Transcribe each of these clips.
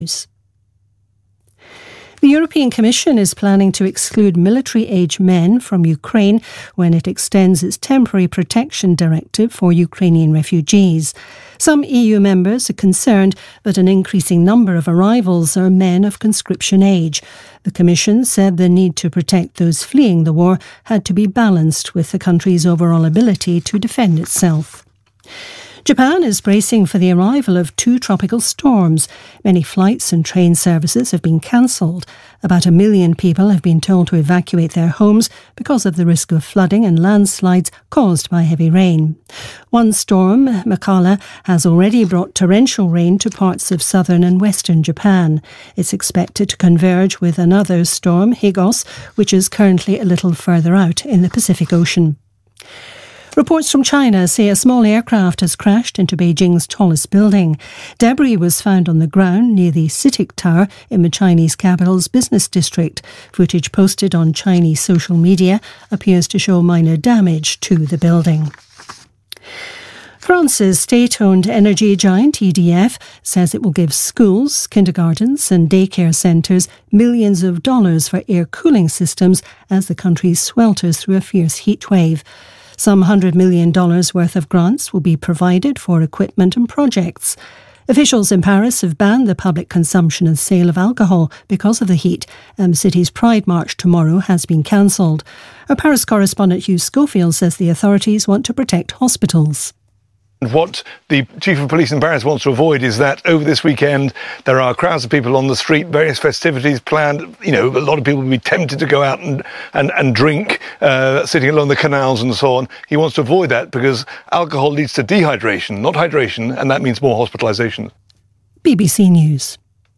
The European Commission is planning to exclude military-age men from Ukraine when it extends its temporary protection directive for Ukrainian refugees. Some EU members are concerned that an increasing number of arrivals are men of conscription age. The Commission said the need to protect those fleeing the war had to be balanced with the country's overall ability to defend itself. Japan is bracing for the arrival of 2 tropical storms. Many flights and train services have been cancelled. About 1 million people have been told to evacuate their homes because of the risk of flooding and landslides caused by heavy rain. One storm, Makala, has already brought torrential rain to parts of southern and western Japan. It's expected to converge with another storm, Higos, which is currently a little further out in the Pacific Ocean. Reports from China say a small aircraft has crashed into Beijing's tallest building. Debris was found on the ground near the CITIC Tower in the Chinese capital's business district. Footage posted on Chinese social media appears to show minor damage to the building. France's state-owned energy giant EDF says it will give schools, kindergartens and daycare centres millions of dollars for air cooling systems as the country swelters through a fierce heatwave. Some $100 million worth of grants will be provided for equipment and projects. Officials in Paris have banned the public consumption and sale of alcohol because of the heat, and the city's Pride March tomorrow has been cancelled. Our Paris correspondent Hugh Schofield says the authorities want to protect hospitals. What the chief of police in Paris wants to avoid is that over this weekend there are crowds of people on the street, various festivities planned. You know, a lot of people will be tempted to go out and drink, sitting along the canals and so on. He wants to avoid that because alcohol leads to dehydration, not hydration, and that means more hospitalisations. BBC News.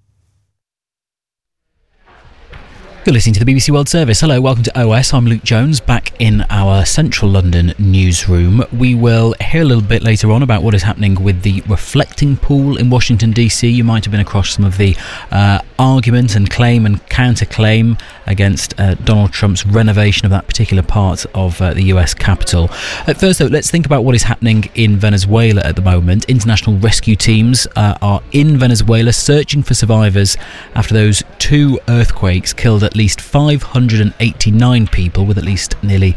You're listening to the BBC World Service. Hello, welcome to OS. I'm Luke Jones, back in our central London newsroom. We will hear a little bit later on about what is happening with the reflecting pool in Washington, D.C. You might have been across some of the argument and claim and counter-claim against Donald Trump's renovation of that particular part of the US Capitol. First, though, let's think about what is happening in Venezuela at the moment. International rescue teams are in Venezuela searching for survivors after those 2 earthquakes killed at least 589 people, with at least nearly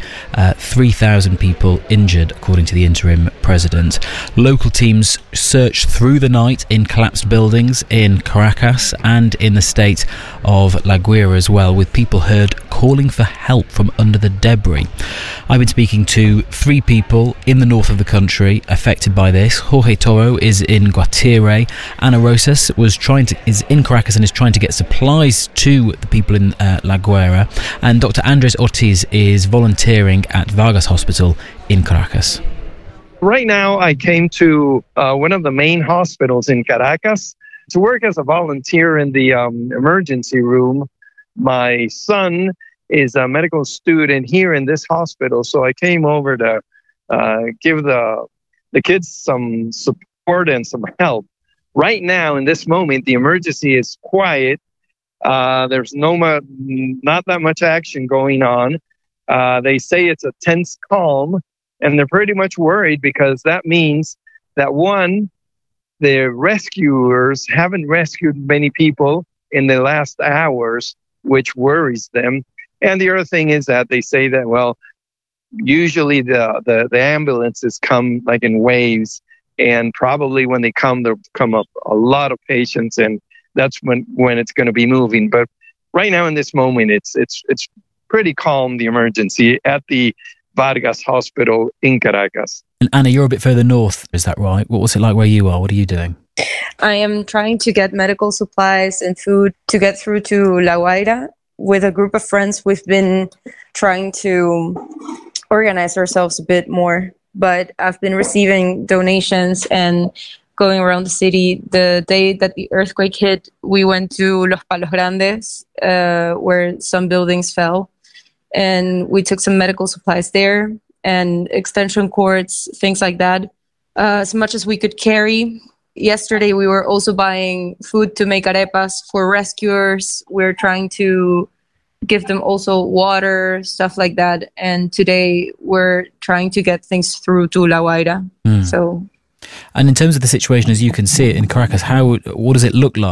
3,000 people injured, according to the interim president. Local teams searched through the night in collapsed buildings in Caracas and in the state of La Guaira as well, with people heard calling for help from under the debris. I've been speaking to 3 people in the north of the country affected by this. Jorge Toro is in Guatire. Ana Rosas is in Caracas and is trying to get supplies to the people in La Guaira. And Dr. Andres Ortiz is volunteering at Vargas Hospital in Caracas. Right now, I came to one of the main hospitals in Caracas to work as a volunteer in the emergency room. My son is a medical student here in this hospital, so I came over to give the kids some support and some help. Right now, in this moment, the emergency is quiet. There's not that much action going on. They say it's a tense calm, and they're pretty much worried because that means that, one, the rescuers haven't rescued many people in the last hours, which worries them. And the other thing is that they say that, well, usually the ambulances come like in waves, and probably when they come, there'll come up a lot of patients, and that's when it's going to be moving. But right now in this moment, it's pretty calm, the emergency at the Vargas Hospital in Caracas. And Anna, you're a bit further north, is that right? What was it like where you are? What are you doing? I am trying to get medical supplies and food to get through to La Guaira. With a group of friends, we've been trying to organize ourselves a bit more, but I've been receiving donations and going around the city. The day that the earthquake hit, we went to Los Palos Grandes, where some buildings fell, and we took some medical supplies there and extension cords, things like that, as much as we could carry. Yesterday, we were also buying food to make arepas for rescuers. We're trying to give them also water, stuff like that. And today, we're trying to get things through to La Guaira. And in terms of the situation as you can see it in Caracas, what does it look like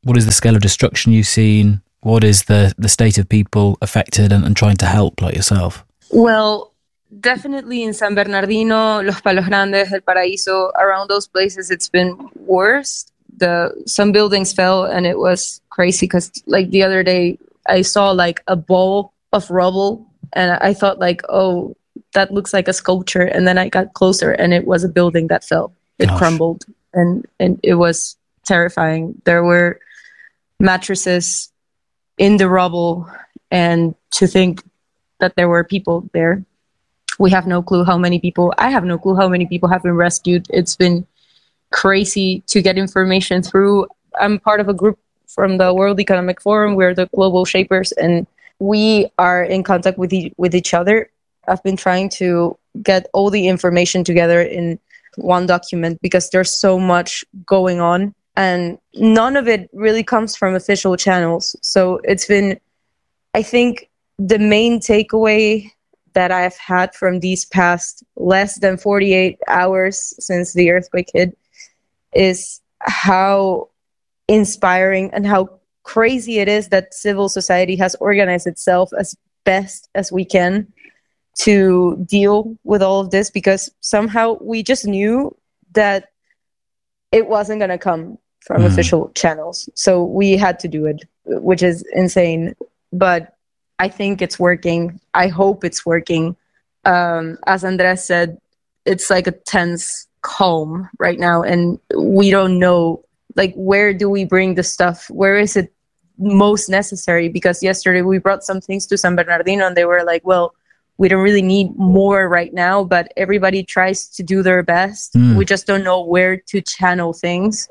What is the scale of destruction you've seen? What is the state of people affected and trying to help, like yourself? Well, definitely in San Bernardino, Los Palos Grandes, El Paraíso, around those places, it's been worse. Some buildings fell, and it was crazy because, like, the other day, I saw like a ball of rubble, and I thought like, oh, that looks like a sculpture. And then I got closer, and it was a building that fell. It crumbled, and it was terrifying. There were mattresses in the rubble, and to think that there were people there. We have no clue how many people. I have no clue how many people have been rescued. It's been crazy to get information through. I'm part of a group from the World Economic Forum. We're the global shapers, and we are in contact with each other. I've been trying to get all the information together in one document because there's so much going on, and none of it really comes from official channels. So it's been, I think, the main takeaway that I've had from these past less than 48 hours since the earthquake hit is how inspiring and how crazy it is that civil society has organized itself as best as we can to deal with all of this, because somehow we just knew that it wasn't going to come from official channels. So we had to do it, which is insane. But I think it's working. I hope it's working. As Andres said, it's like a tense calm right now, and we don't know, like, where do we bring the stuff? Where is it most necessary? Because yesterday we brought some things to San Bernardino, and they were like, well, we don't really need more right now, but everybody tries to do their best. We just don't know where to channel things.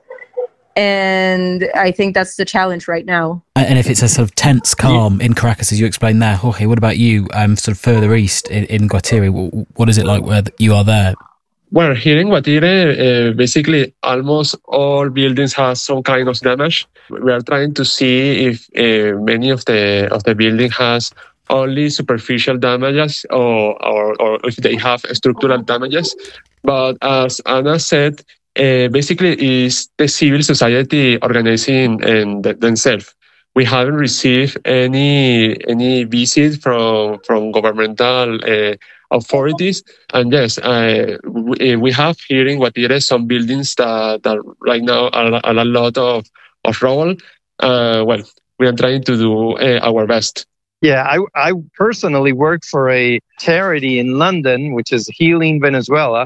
And I think that's the challenge right now. And if it's a sort of tense calm in Caracas, as you explained there, Jorge, what about you, sort of further east in Guatire? What is it like where you are there? Well, here in Guatire, basically almost all buildings have some kind of damage. We are trying to see if many of the building has only superficial damages or if they have structural damages. But as Anna said, basically is the civil society organizing themselves. We haven't received any visit from governmental authorities. And yes, we have here in Guatire some buildings that right now are a lot of rubble. Well, we are trying to do our best. Yeah, I personally work for a charity in London, which is Healing Venezuela.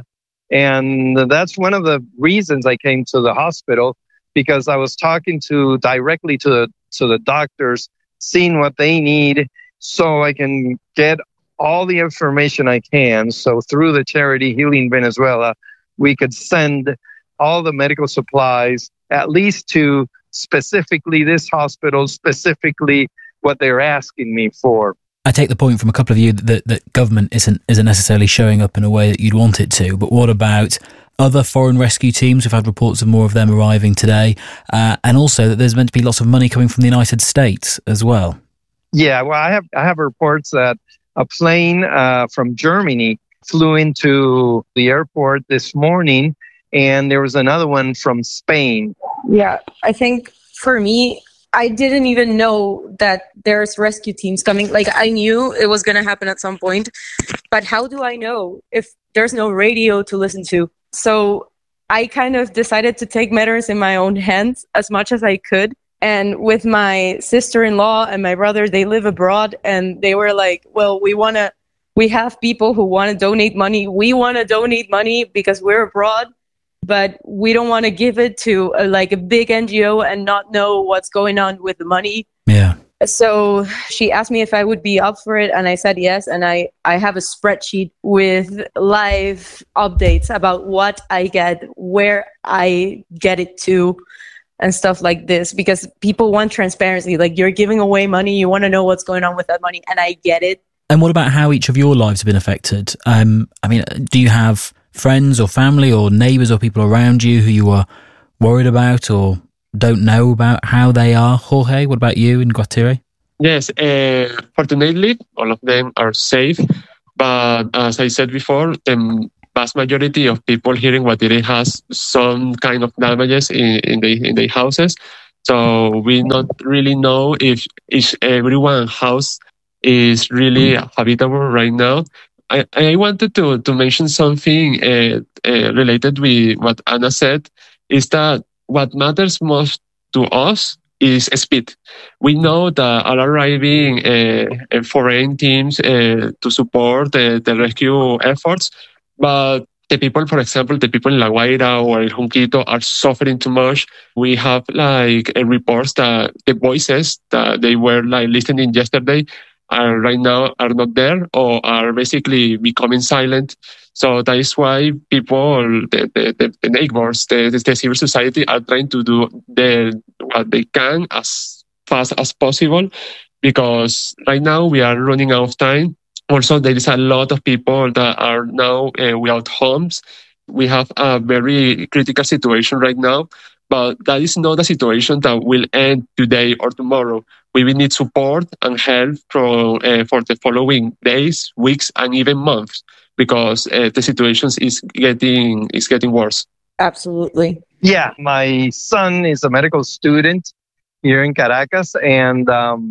And that's one of the reasons I came to the hospital, because I was talking directly to the doctors, seeing what they need so I can get all the information I can. So through the charity Healing Venezuela, we could send all the medical supplies, at least to specifically this hospital, specifically what they're asking me for. I take the point from a couple of you that government isn't necessarily showing up in a way that you'd want it to. But what about other foreign rescue teams? We've had reports of more of them arriving today, and also that there's meant to be lots of money coming from the United States as well. Yeah, well, I have reports that a plane from Germany flew into the airport this morning, and there was another one from Spain. Yeah, I think for me, I didn't even know that there's rescue teams coming. Like, I knew it was going to happen at some point, but how do I know if there's no radio to listen to? So I kind of decided to take matters in my own hands as much as I could. And with my sister-in-law and my brother, they live abroad, and they were like, well, we have people who want to donate money. We want to donate money because we're abroad, but we don't want to give it to a big NGO and not know what's going on with the money. Yeah. So she asked me if I would be up for it, and I said yes. And I have a spreadsheet with live updates about what I get, where I get it to, and stuff like this, because people want transparency. Like, you're giving away money, you want to know what's going on with that money, and I get it. And what about how each of your lives have been affected? I mean, do you have friends or family or neighbours or people around you who you are worried about or don't know about how they are? Jorge, what about you in Guatire? Yes, fortunately, all of them are safe. But as I said before, the vast majority of people here in Guatire has some kind of damages in the houses. So we not really know if everyone's house is really habitable right now. I wanted to mention something related with what Anna said, is that what matters most to us is speed. We know that are arriving foreign teams to support the rescue efforts, but the people, for example, the people in La Guaira or El Junquito are suffering too much. We have reports that the voices that they were listening yesterday right now are not there or are basically becoming silent. So that is why people, the neighbors, the civil society are trying to do what they can as fast as possible, because right now we are running out of time. Also, there is a lot of people that are now without homes. We have a very critical situation right now, but that is not a situation that will end today or tomorrow. We will need support and help for the following days, weeks, and even months, because the situation is getting worse. Absolutely. Yeah, my son is a medical student here in Caracas, and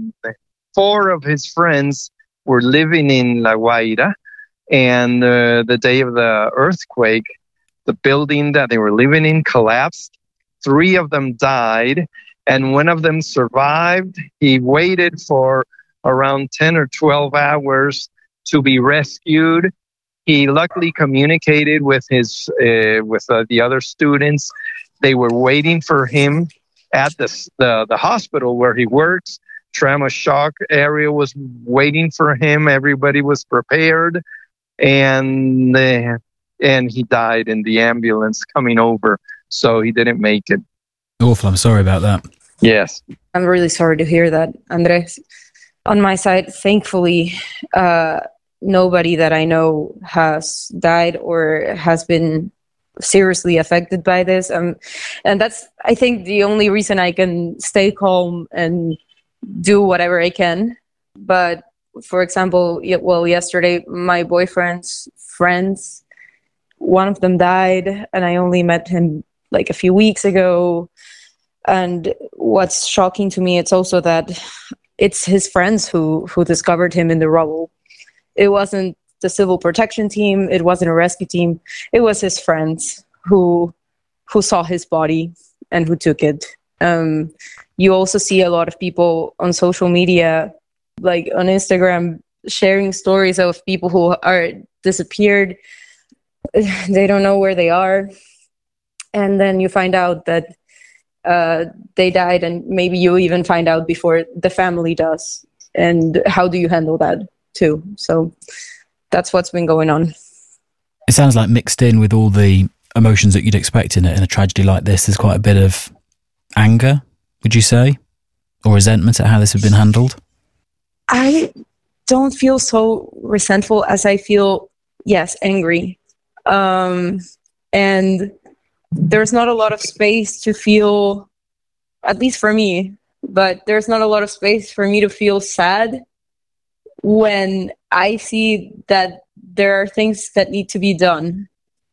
4 of his friends were living in La Guaira, and the day of the earthquake, the building that they were living in collapsed. 3 of them died, and one of them survived. He waited for around 10 or 12 hours to be rescued. He luckily communicated with the other students. They were waiting for him at the hospital where he works. Trauma shock area was waiting for him. Everybody was prepared, and he died in the ambulance coming over. So he didn't make it. Awful. I'm sorry about that. Yes. I'm really sorry to hear that, Andres. On my side, thankfully, nobody that I know has died or has been seriously affected by this. And that's, I think, the only reason I can stay calm and do whatever I can. But for example, yesterday, my boyfriend's friends, one of them died, and I only met him like a few weeks ago. And what's shocking to me, it's also that it's his friends who discovered him in the rubble. It wasn't the civil protection team. It wasn't a rescue team. It was his friends who saw his body and who took it. You also see a lot of people on social media, like on Instagram, sharing stories of people who are disappeared. They don't know where they are. And then you find out that they died, and maybe you even find out before the family does. And how do you handle that too? So that's what's been going on. It sounds like mixed in with all the emotions that you'd expect in a tragedy like this, there's quite a bit of anger, would you say? Or resentment at how this has been handled? I don't feel so resentful as I feel, yes, angry. And there's not a lot of space to feel, at least for me, but there's not a lot of space for me to feel sad when I see that there are things that need to be done.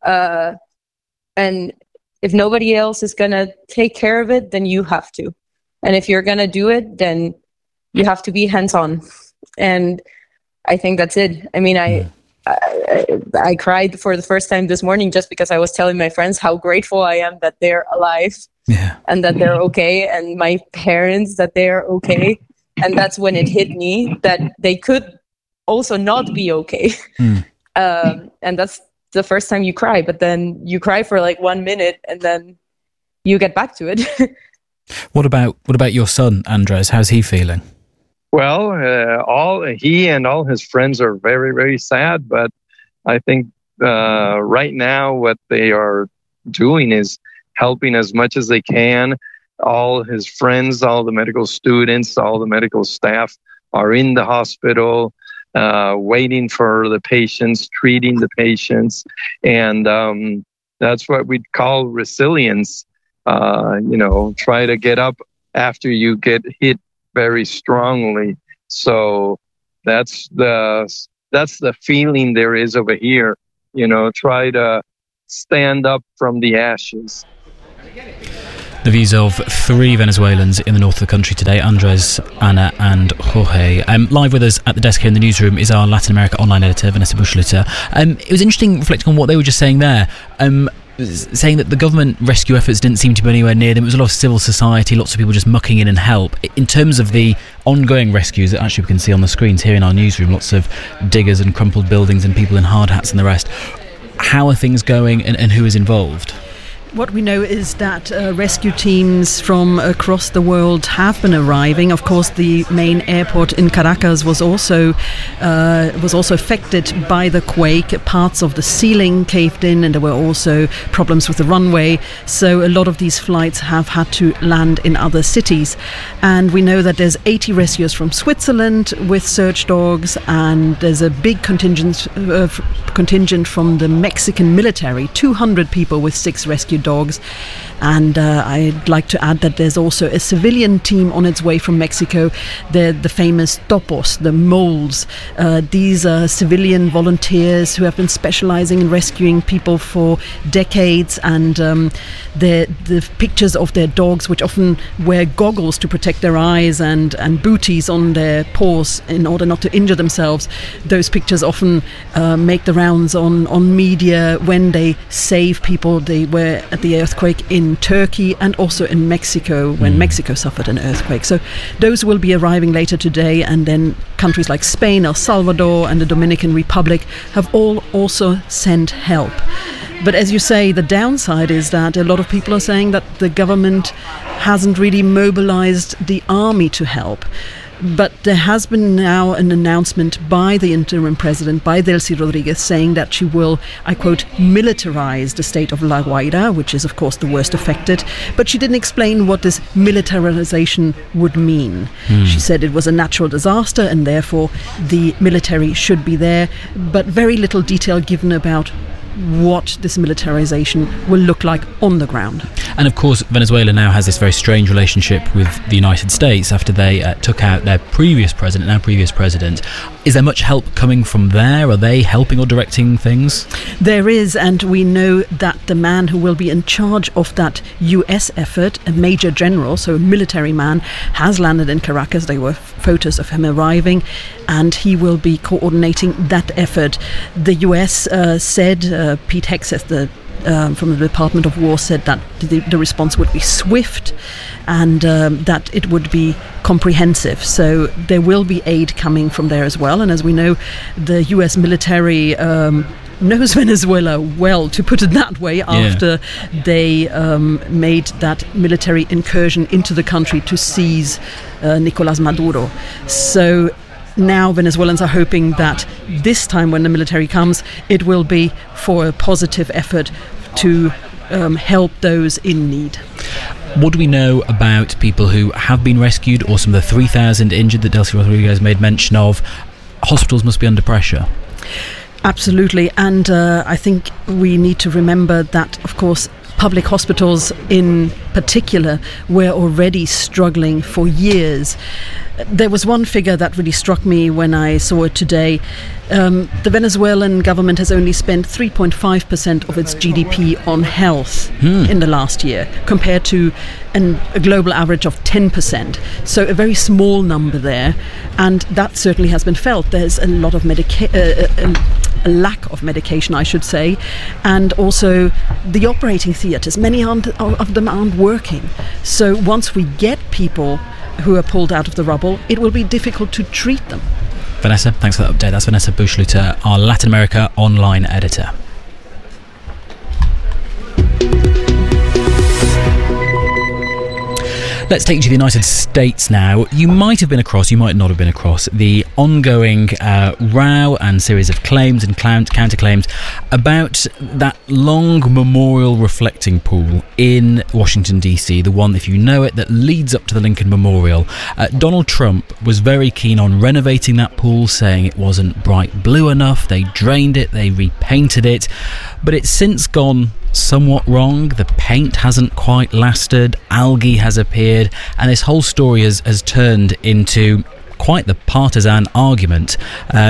And if nobody else is going to take care of it, then you have to. And if you're going to do it, then you have to be hands-on. And I think that's it. I mean, I cried for the first time this morning just because I was telling my friends how grateful I am that they're alive, and that they're okay, and my parents that they're okay. And that's when it hit me that they could also not be okay. And that's the first time you cry, but then you cry for like 1 minute and then you get back to it. What about your son, Andres? How's he feeling? Well, he and all his friends are very, very sad, but I think right now what they are doing is helping as much as they can. All his friends, all the medical students, all the medical staff are in the hospital, waiting for the patients, treating the patients. And that's what we'd call resilience. Try to get up after you get hit very strongly. So that's the feeling there is over here. Try to stand up from the ashes. The views of three Venezuelans in the north of the country today, Andres, Ana and Jorge. Live with us at the desk here in the newsroom is our Latin America online editor, Vanessa Bushluter. It was interesting reflecting on what they were just saying there, saying that the government rescue efforts didn't seem to be anywhere near them. It was a lot of civil society, lots of people just mucking in and help. In terms of the ongoing rescues that actually we can see on the screens here in our newsroom, lots of diggers and crumpled buildings and people in hard hats and the rest. How are things going and who is involved? What we know is that rescue teams from across the world have been arriving. Of course, the main airport in Caracas was also affected by the quake. Parts of the ceiling caved in, and there were also problems with the runway. So a lot of these flights have had to land in other cities. And we know that there's 80 rescuers from Switzerland with search dogs, and there's a big contingent from the Mexican military, 200 people with 6 rescue dogs. And I'd like to add that there's also a civilian team on its way from Mexico. They're the famous topos, the moles. These are civilian volunteers who have been specializing in rescuing people for decades, and the pictures of their dogs, which often wear goggles to protect their eyes and booties on their paws in order not to injure themselves. Those pictures often make the rounds on media when they save people. They were at the earthquake in Turkey and also in Mexico when Mexico suffered an earthquake. So those will be arriving later today, and then countries like Spain, El Salvador and the Dominican Republic have all also sent help. But as you say, the downside is that a lot of people are saying that the government hasn't really mobilized the army to help. But there has been now an announcement by the interim president, by Delcy Rodriguez, saying that she will, I quote, militarize the state of La Guaira, which is, of course, the worst affected. But she didn't explain what this militarization would mean. She said it was a natural disaster and therefore the military should be there, but very little detail given about what this militarization will look like on the ground. And of course, Venezuela now has this very strange relationship with the United States after they took out their previous president. Is there much help coming from there? Are they helping or directing things? There is, and we know that the man who will be in charge of that US effort, a major general, so a military man, has landed in Caracas. There were photos of him arriving, and he will be coordinating that effort. The US said, Pete Hegseth, from the Department of War, said that the response would be swift and that it would be comprehensive. So there will be aid coming from there as well. And as we know, the US military knows Venezuela well, to put it that way, after they made that military incursion into the country to seize Nicolás Maduro. So now Venezuelans are hoping that this time when the military comes, it will be for a positive effort to help those in need. What do we know about people who have been rescued, or some of the 3,000 injured that Delcy Rodriguez made mention of? Hospitals must be under pressure. Absolutely, and I think we need to remember that, of course, public hospitals in particular were already struggling for years. There was one figure that really struck me when I saw it today. The Venezuelan government has only spent 3.5% of its GDP on health in the last year, compared to a global average of 10%. So a very small number there, and that certainly has been felt. There's a lot of a lack of medication, I should say, and also the operating theatres. Many of them aren't working. So once we get people who are pulled out of the rubble, it will be difficult to treat them. Vanessa, thanks for that update. That's Vanessa Bushluter, our Latin America online editor. Let's take you to the United States now. You might have been across, you might not have been across, the ongoing row and series of claims and counterclaims about that long memorial reflecting pool in Washington, D.C., the one, if you know it, that leads up to the Lincoln Memorial. Donald Trump was very keen on renovating that pool, saying it wasn't bright blue enough. They drained it, they repainted it, but it's since gone somewhat wrong. The paint hasn't quite lasted, algae has appeared, and this whole story has turned into quite the partisan argument.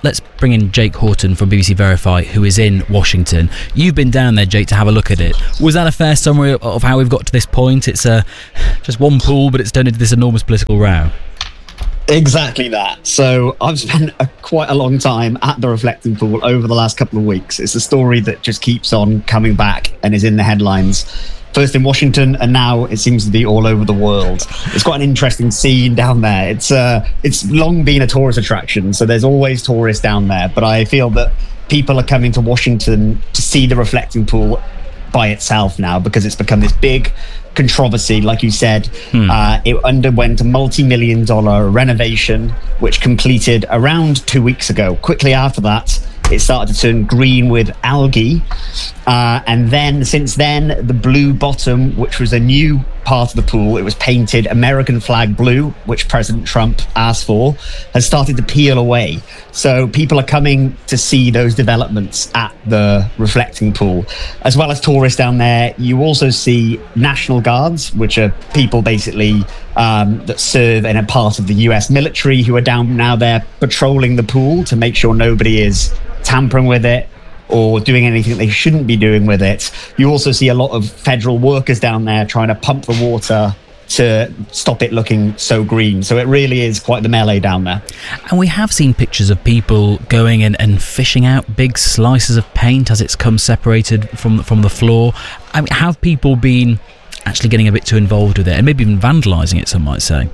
let's bring in Jake Horton from BBC Verify, who is in Washington. You've been down there, Jake, to have a look at it. Was that a fair summary of how we've got to this point? It's just one pool, but it's turned into this enormous political row. Exactly that. So I've spent quite a long time at the Reflecting Pool over the last couple of weeks. It's a story that just keeps on coming back and is in the headlines. First in Washington, and now it seems to be all over the world. It's quite an interesting scene down there. It's long been a tourist attraction, so there's always tourists down there. But I feel that people are coming to Washington to see the Reflecting Pool by itself now, because it's become this big controversy. Like you said, it underwent a multi-million-dollar renovation, which completed around 2 weeks ago. Quickly after that, it started to turn green with algae. And then, since then, the blue bottom, which was a new part of the pool, it was painted American flag blue, which President Trump asked for, has started to peel away. So people are coming to see those developments at the Reflecting Pool. As well as tourists down there, you also see National Guards, which are people basically that serve in a part of the US military, who are down now there patrolling the pool to make sure nobody is tampering with it or doing anything they shouldn't be doing with it. You also see a lot of federal workers down there trying to pump the water to stop it looking so green. So it really is quite the melee down there. And we have seen pictures of people going in and fishing out big slices of paint as it's come separated from the floor. I mean, have people been actually getting a bit too involved with it and maybe even vandalising it, some might say?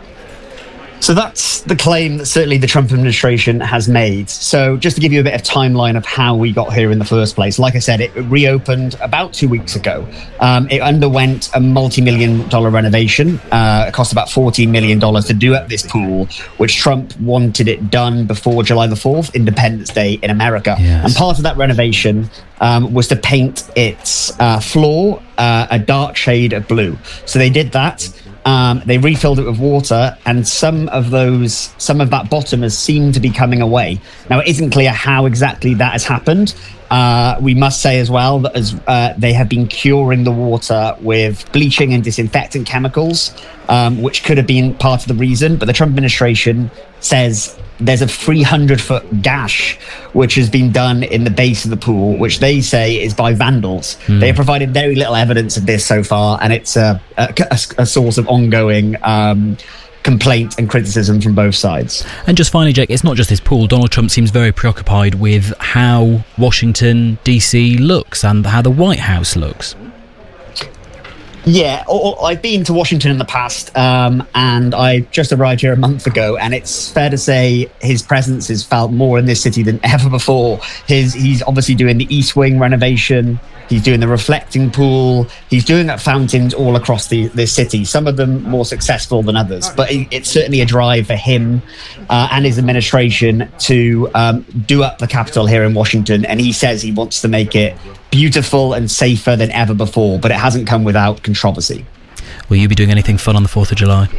So that's the claim that certainly the Trump administration has made. So just to give you a bit of timeline of how we got here in the first place, like I said, it reopened about 2 weeks ago. It underwent a multi-million-dollar renovation. It cost about $14 million to do at this pool, which Trump wanted it done before July the 4th, Independence Day in America. Yes. And part of that renovation was to paint its floor a dark shade of blue. So they did that. They refilled it with water, and some of that bottom has seemed to be coming away. Now, it isn't clear how exactly that has happened. We must say as well that they have been curing the water with bleaching and disinfectant chemicals, which could have been part of the reason. But the Trump administration says there's a 300-foot gash which has been done in the base of the pool, which they say is by vandals. They have provided very little evidence of this so far, and it's a source of ongoing complaint and criticism from both sides. And just finally, Jake, it's not just this pool. Donald Trump seems very preoccupied with how Washington, D.C. looks and how the White House looks. Yeah, I've been to Washington in the past, and I just arrived here a month ago, and it's fair to say his presence is felt more in this city than ever before. He's obviously doing the East Wing renovation. He's doing the Reflecting Pool. He's doing fountains all across the city, some of them more successful than others. But it's certainly a drive for him and his administration to do up the Capitol here in Washington. And he says he wants to make it beautiful and safer than ever before, but it hasn't come without controversy. Will you be doing anything fun on the 4th of July?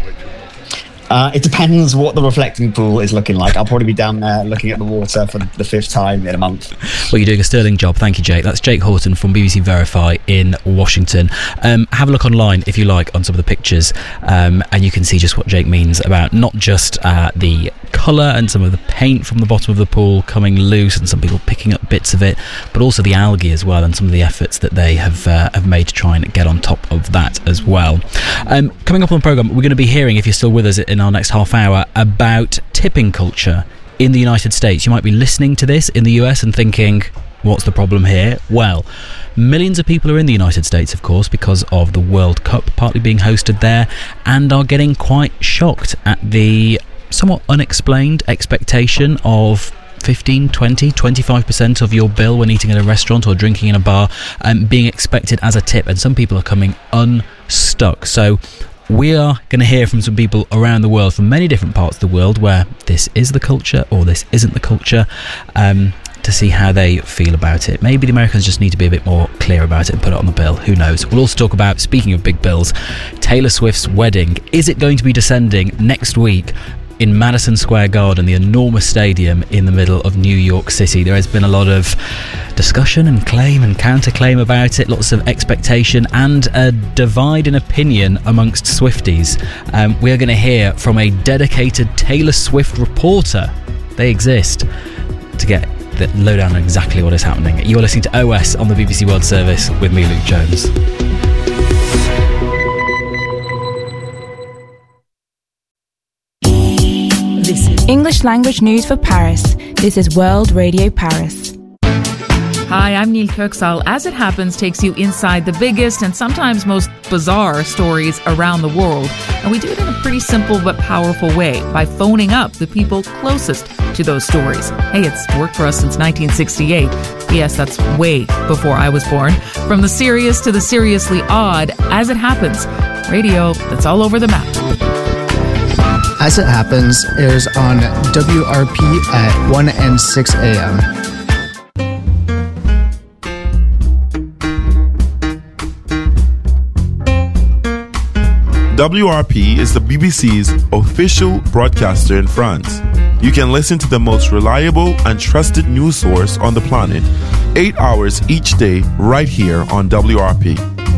It depends what the Reflecting Pool is looking like. I'll probably be down there looking at the water for the 5th time in a month. Well, you're doing a sterling job. Thank you, Jake. That's Jake Horton from BBC Verify in Washington. Have a look online, if you like, on some of the pictures, and you can see just what Jake means about not just the colour and some of the paint from the bottom of the pool coming loose and some people picking up bits of it, but also the algae as well and some of the efforts that they have made to try and get on top of that as well. Coming up on the programme, we're going to be hearing, if you're still with us in our next half hour, about tipping culture in the United States. You might be listening to this in the US and thinking, what's the problem here? Well, millions of people are in the United States, of course, because of the World Cup partly being hosted there, and are getting quite shocked at the somewhat unexplained expectation of 15, 20, 25% of your bill when eating at a restaurant or drinking in a bar being expected as a tip, and some people are coming unstuck. So we are going to hear from some people around the world, from many different parts of the world, where this is the culture or this isn't the culture, to see how they feel about it. Maybe the Americans just need to be a bit more clear about it and put it on the bill. Who knows? We'll also talk about, speaking of big bills, Taylor Swift's wedding. Is it going to be descending next week in Madison Square Garden, the enormous stadium in the middle of New York City? There has been a lot of discussion and claim and counterclaim about it, lots of expectation and a divide in opinion amongst Swifties. We are going to hear from a dedicated Taylor Swift reporter. They exist. to get the lowdown on exactly what is happening. You're listening to OS on the BBC World Service with me, Luke Jones. This is English language news for Paris. This is World Radio Paris. Hi, I'm Neil Kirksall. As It Happens takes you inside the biggest and sometimes most bizarre stories around the world. And we do it in a pretty simple but powerful way by phoning up the people closest to those stories. Hey, it's worked for us since 1968. Yes, that's way before I was born. From the serious to the seriously odd, As It Happens. Radio that's all over the map. As It Happens airs on WRP at 1 and 6 a.m. WRP is the BBC's official broadcaster in France. You can listen to the most reliable and trusted news source on the planet, 8 hours each day, right here on WRP.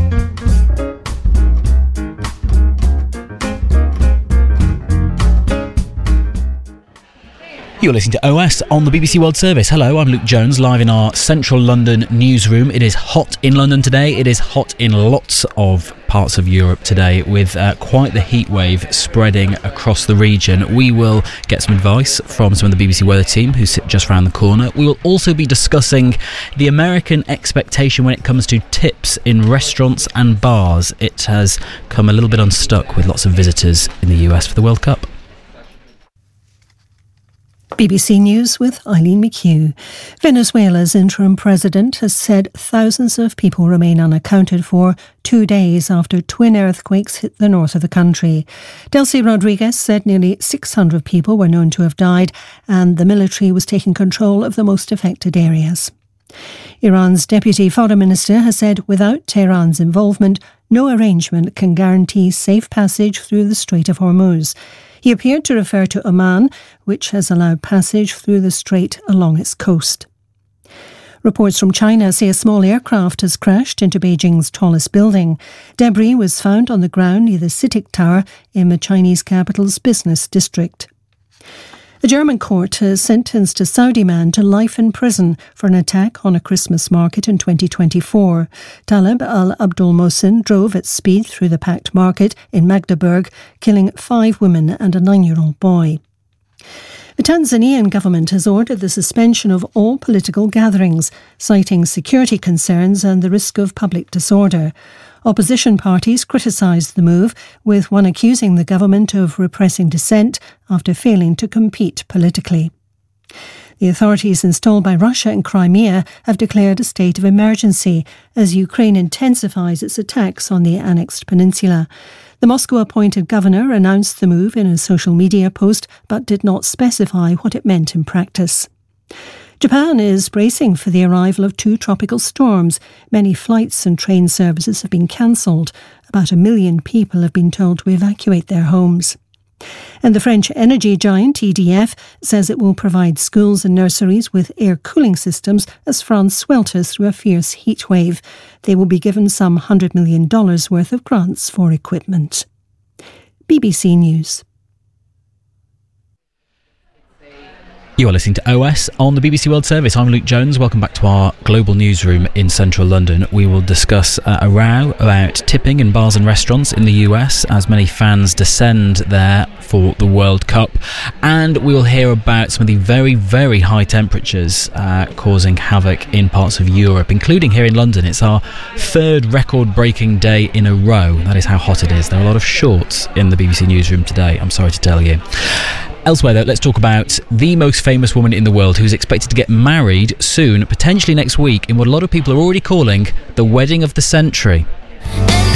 You're listening to OS on the BBC World Service. Hello, I'm Luke Jones, live in our central London newsroom. It is hot in London today. It is hot in lots of parts of Europe today, with quite the heat wave spreading across the region. We will get some advice from some of the BBC weather team who sit just around the corner. We will also be discussing the American expectation when it comes to tips in restaurants and bars. It has come a little bit unstuck with lots of visitors in the US for the World Cup. BBC News with Eileen McHugh. Venezuela's interim president has said thousands of people remain unaccounted for 2 days after twin earthquakes hit the north of the country. Delcy Rodriguez said nearly 600 people were known to have died and the military was taking control of the most affected areas. Iran's deputy foreign minister has said without Tehran's involvement, no arrangement can guarantee safe passage through the Strait of Hormuz. He appeared to refer to Oman, which has allowed passage through the strait along its coast. Reports from China say a small aircraft has crashed into Beijing's tallest building. Debris was found on the ground near the CITIC Tower in the Chinese capital's business district. A German court has sentenced a Saudi man to life in prison for an attack on a Christmas market in 2024. Taleb al-Abdul Mohsin drove at speed through the packed market in Magdeburg, killing 5 women and a 9-year-old boy. The Tanzanian government has ordered the suspension of all political gatherings, citing security concerns and the risk of public disorder. Opposition parties criticised the move, with one accusing the government of repressing dissent after failing to compete politically. The authorities installed by Russia in Crimea have declared a state of emergency as Ukraine intensifies its attacks on the annexed peninsula. The Moscow-appointed governor announced the move in a social media post but did not specify what it meant in practice. Japan is bracing for the arrival of 2 tropical storms. Many flights and train services have been cancelled. About 1 million people have been told to evacuate their homes. And the French energy giant EDF says it will provide schools and nurseries with air cooling systems as France swelters through a fierce heat wave. They will be given some $100 million worth of grants for equipment. BBC News. You are listening to OS on the BBC World Service. I'm Luke Jones. Welcome back to our global newsroom in central London. We will discuss a row about tipping in bars and restaurants in the US as many fans descend there for the World Cup. And we will hear about some of the very, very high temperatures causing havoc in parts of Europe, including here in London. It's our 3rd record-breaking day in a row. That is how hot it is. There are a lot of shorts in the BBC newsroom today, I'm sorry to tell you. Elsewhere, though, let's talk about the most famous woman in the world who's expected to get married soon, potentially next week, in what a lot of people are already calling the wedding of the century.